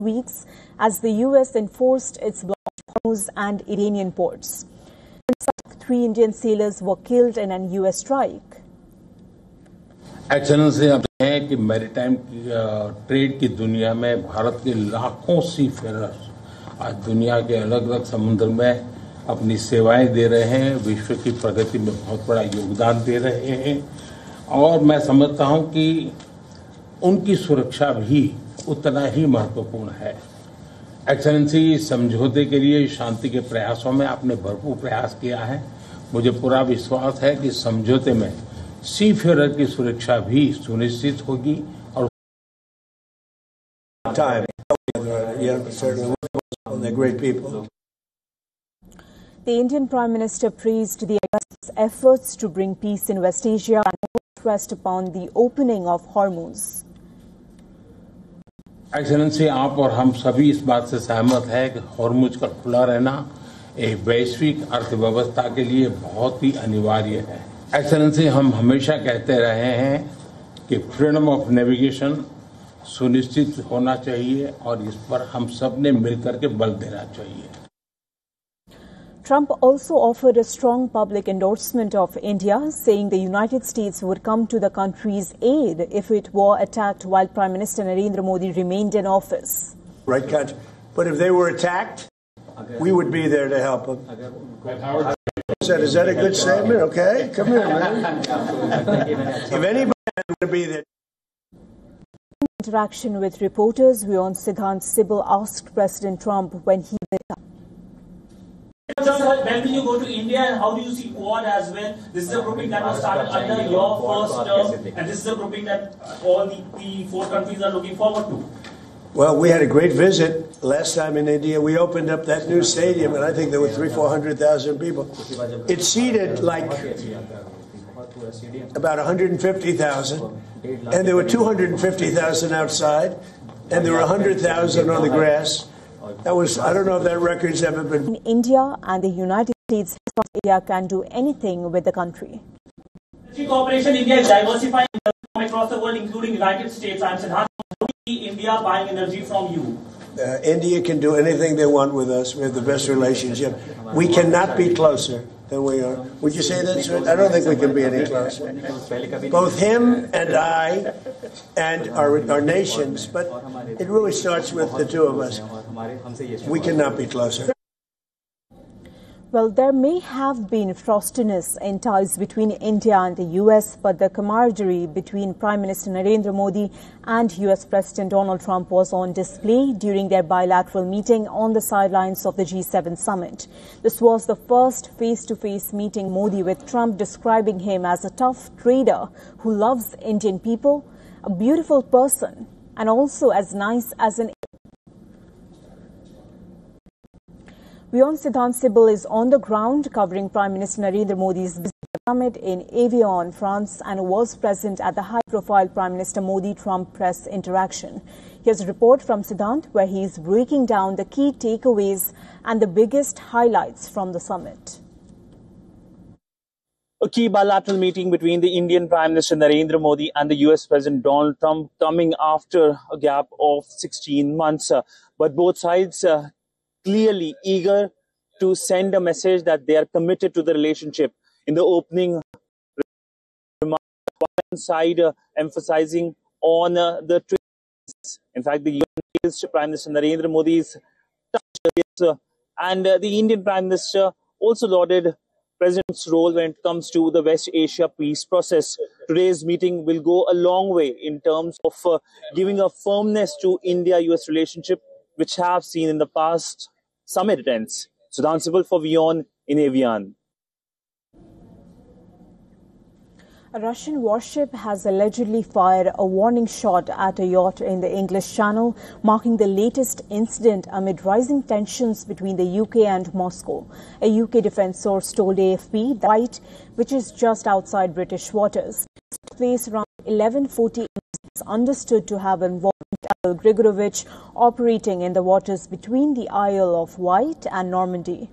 weeks as the U.S. enforced its blockade of Hormuz and Iranian ports. 3 Indian sailors were killed in an U.S. strike. Excellency आप हैं कि maritime trade की दुनिया में भारत के लाखों सी फेरर्स आज दुनिया के अलग अलग समुद्र में अपनी सेवाएं दे रहे हैं, विश्व की प्रगति में बहुत बड़ा योगदान दे रहे हैं और मैं समझता हूं कि उनकी सुरक्षा भी उतना ही महत्वपूर्ण है। एक्सेलेंसी, समझौते के लिए शांति के प्रयासों में आपने भरपूर प्रयास किया है। मुझे पूरा विश्वास है कि समझौते में सी फेरर की सुरक्षा भी सुनिश्चित होगी और The Indian Prime Minister praised the U.S.'s efforts to bring peace in West Asia and stressed upon the opening of Hormuz. Excellency, आप और हम सभी इस बात से सहमत हैं कि हॉर्मुज का खुला रहना एक वैश्विक अर्थव्यवस्था के लिए बहुत ही अनिवार्य है। एक्सेलेंसी, हम हमेशा कहते रहे हैं कि फ्रीडम ऑफ नेविगेशन सुनिश्चित होना चाहिए और इस पर हम सब ने मिलकर के बल देना चाहिए। Trump also offered a strong public endorsement of India, saying the United States would come to the country's aid if it were attacked while Prime Minister Narendra Modi remained in office. Right country. But if they were attacked, we would be there to help them. Is that a good statement? Okay, come here, man. If anybody would be there. In interaction with reporters, Vion Siddhant Sibal asked President Trump when he will come. When will you go to India and how do you see Quad as well? This is a grouping that was started under your first term and this is a grouping that all the 4 countries are looking forward to. Well, we had a great visit last time in India. We opened up that new stadium and I think there were 300,000-400,000 people. It seated like about 150,000 and there were 250,000 outside and there were 100,000 on the grass. That was, I don't know if that record's ever been. India and the United States India can do anything with the country. Energy cooperation, India is diversifying across the world, including United States. I'm saying, how do you see India buying energy from you? India can do anything they want with us. We have the best relationship. We cannot be closer than we are. Would you say that, sir? I don't think we can be any closer. Both him and I and our nations, but it really starts with the two of us. We cannot be closer. Well, there may have been frostiness in ties between India and the U.S., but the camaraderie between Prime Minister Narendra Modi and U.S. President Donald Trump was on display during their bilateral meeting on the sidelines of the G7 summit. This was the first face-to-face meeting Modi with Trump, describing him as a tough trader who loves Indian people, a beautiful person, and also as nice as an Vion Siddhant Sibal is on the ground covering Prime Minister Narendra Modi's summit in Evian, France, and was present at the high-profile Prime Minister Modi-Trump press interaction. Here's a report from Siddhant where he is breaking down the key takeaways and the biggest highlights from the summit. A key bilateral meeting between the Indian Prime Minister Narendra Modi and the US President Donald Trump coming after a gap of 16 months. But both sides clearly eager to send a message that they are committed to the relationship. In the opening remarks, one side emphasizing on the trade. In fact, the US Prime Minister Narendra Modi's touch and the Indian Prime Minister also lauded President's role when it comes to the West Asia peace process. Today's meeting will go a long way in terms of giving a firmness to India-US relationship, which have seen in the past summit attempts. Siddhant Sibal for Vion in Evian. A Russian warship has allegedly fired a warning shot at a yacht in the English Channel, marking the latest incident amid rising tensions between the UK and Moscow. A UK defence source told AFP that White, which is just outside British waters, took place around 11:40 is understood to have involved Admiral Grigorovich operating in the waters between the Isle of Wight and Normandy.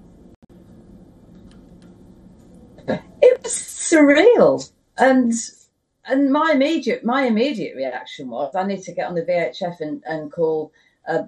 It was surreal, and my immediate reaction was I need to get on the VHF and call